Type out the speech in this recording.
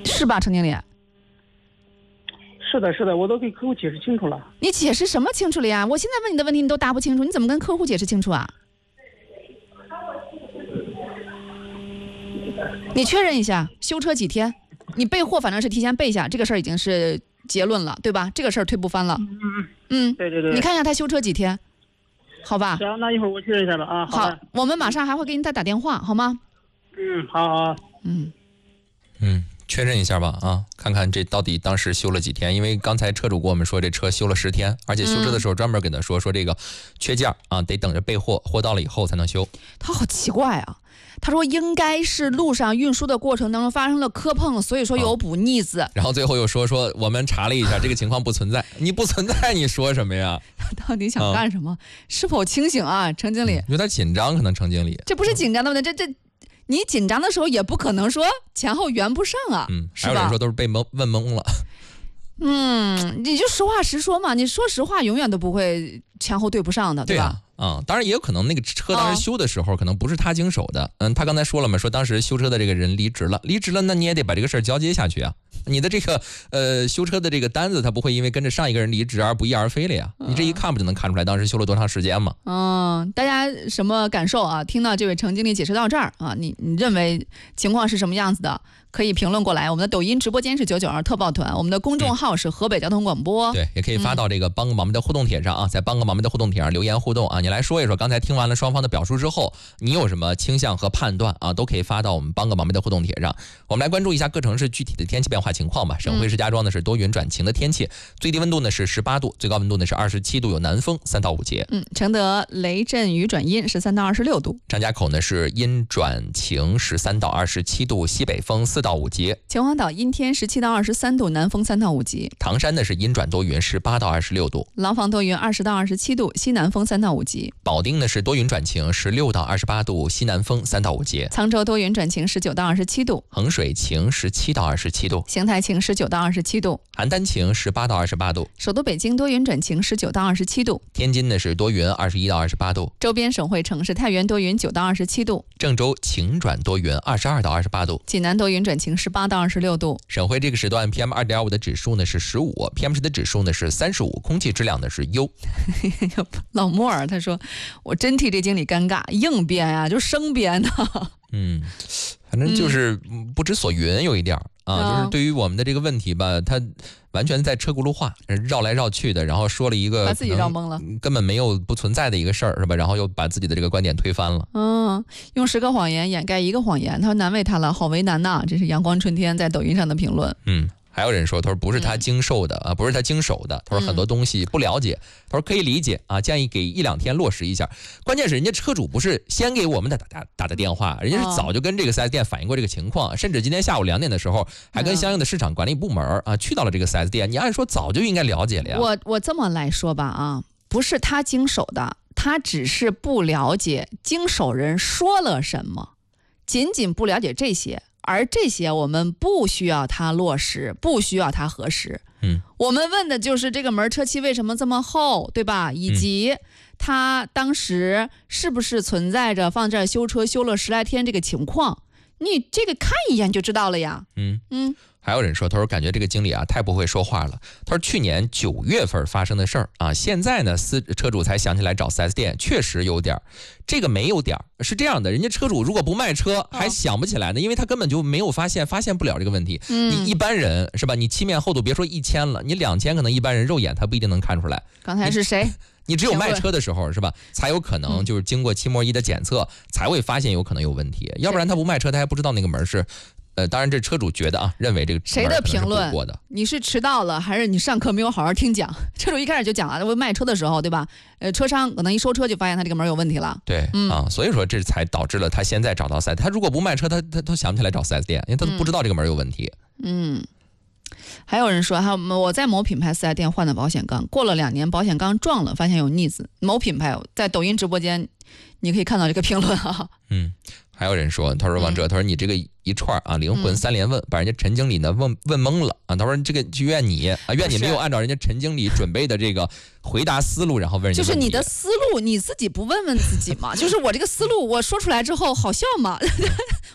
是吧，陈经理？ 是的，是的，我都给客户解释清楚了。 你解释什么清楚了呀？我现在问你的问题你都答不清楚，你怎么跟客户解释清楚啊？你确认一下，修车几天？你备货反正是提前备一下，这个事儿已经是结论了，对吧？这个事儿推不翻了。 对对对。 你看一下他修车几天，好吧？ 行，那一会儿我确认一下吧啊。 好，我们马上还会给你再打电话，好吗？ 好。 确认一下吧啊，看看这到底当时修了几天，因为刚才车主跟我们说这车修了10天，而且修车的时候专门跟他说这个缺件啊，得等着备货，货到了以后才能修。 他好奇怪啊，他说应该是路上运输的过程当中发生了磕碰，所以说有补腻子。 然后最后又说我们查了一下，这个情况不存在。你不存在，你说什么呀？ 他到底想干什么？是否清醒啊，陈经理？ 有点紧张，可能陈经理。 这不是紧张的问题，这。你紧张的时候也不可能说前后圆不上啊， 还有人说都是被问懵了。 你就实话实说嘛，你说实话永远都不会前后对不上的，对吧？ 当然也有可能那个车当时修的时候可能不是他经手的，他刚才说了嘛，说当时修车的这个人离职了，那你也得把这个事儿交接下去啊。你的这个修车的这个单子，他不会因为跟着上一个人离职而不翼而飞了呀。你这一看不就能看出来当时修了多长时间吗？ 大家什么感受啊？听到这位程经理解释到这儿啊，你认为情况是什么样子的？可以评论过来。我们的抖音直播间是992特报团，我们的公众号是河北交通广播。 对，也可以发到这个帮个忙们的互动帖上啊，在帮个忙们的互动帖上留言互动啊，你来说一说刚才听完了双方的表述之后，你有什么倾向和判断啊，都可以发到我们帮个忙们的互动帖上。我们来关注一下各城市具体的天气变化情况吧。省会石家庄呢是多云转晴的天气，最低温度呢是18度，最高温度呢是27度，有南风3到5节。 承德雷阵雨转阴13到26度， 张家口呢是阴转晴13到27度，西北风4到5节。 秦皇岛阴天17到23度，南风3到5节。 唐山呢是阴转多云18到26度， 廊坊多云20到27度，西南风3到5节。 保定呢是多云转晴16到28度，西南风3到5节。 沧州多云转晴19到27度， 衡水晴17到27度， 邢台晴19到27度， 邯郸晴18到28度， 首都北京多云转晴19到27度， 天津呢是多云21到28度， 周边省会城市太原多云9到27度， 郑州晴转多云22到28度， 济南多云转晴18到26度。 省会这个时段 PM2.5 的指数呢是15， PM10的指数呢是35，空气质量呢是优。 老莫尔他说我真替这经理尴尬，硬编啊就生编的。 反正就是不知所云有一点啊，就是对于我们的这个问题吧，他完全在车轱辘话绕来绕去的，然后说了一个把自己绕懵了， 根本没有不存在的一个事儿是吧？然后又把自己的这个观点推翻了。 用10个谎言掩盖1个谎言，他说难为他了，好为难呐。这是阳光春天在抖音上的评论。 还有人说，他说不是他经受的不是他经手的，他说很多东西不了解，他说可以理解啊，建议给1-2天落实一下。关键是人家车主不是先给我们打的电话，人家是早就跟这个 4S 店反映过这个情况，甚至今天下午2点的时候还跟相应的市场管理部门去到了这个 4S 店。你按说早就应该了解了呀。 我这么来说吧啊，不是他经手的，他只是不了解经手人说了什么，仅仅不了解这些。而这些我们不需要它落实，不需要它核实。我们问的就是这个门车漆为什么这么厚，对吧？以及它当时是不是存在着放这儿修车修了10来天这个情况？你这个看一眼就知道了呀。 还有人说，他说感觉这个经理太不会说话了。他说去年9月份发生的事儿现在呢车主才想起来找 4S 店，确实有点这个没有点是这样的，人家车主如果不卖车还想不起来呢，因为他根本就没有发现不了这个问题。你一般人是吧？你漆面厚度别说1000了，你2000可能一般人肉眼他不一定能看出来。 刚才是谁？ 你只有卖车的时候是吧，才有可能就是经过漆膜仪的检测才会发现有可能有问题，要不然他不卖车他还不知道那个门是。当然这车主觉得认为这个谁的评论？你是迟到了还是你上课没有好好听讲？车主一开始就讲了，我卖车的时候对吧？车商可能一收车就发现他这个门有问题了。 对，所以说这才导致了他现在找到 4S 店。他如果不卖车，他都想不起来找 4S 店，因为他都不知道这个门有问题。 还有人说，我在某品牌4S店换的保险杠，过了2年保险杠撞了，发现有腻子。某品牌在抖音直播间，你可以看到这个评论啊。 还有人说，他说王哲，他说你这个一串灵魂3连问，把人家陈经理呢问懵了他说这个就怨你没有按照人家陈经理准备的这个回答思路，然后问人家就是你的思路你自己不问问自己吗？就是我这个思路我说出来之后好笑吗？